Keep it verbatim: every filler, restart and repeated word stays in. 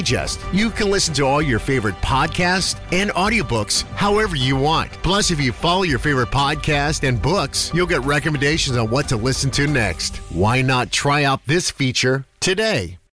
Digest. You can listen to all your favorite podcasts and audiobooks however you want. Plus, if you follow your favorite podcast and books, you'll get recommendations on what to listen to next. Why not try out this feature today?